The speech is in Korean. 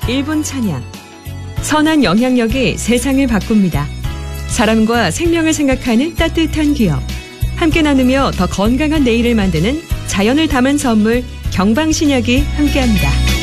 1분 찬양. 선한 영향력이 세상을 바꿉니다. 사람과 생명을 생각하는 따뜻한 기업. 함께 나누며 더 건강한 내일을 만드는 자연을 담은 선물 경방신약이 함께합니다.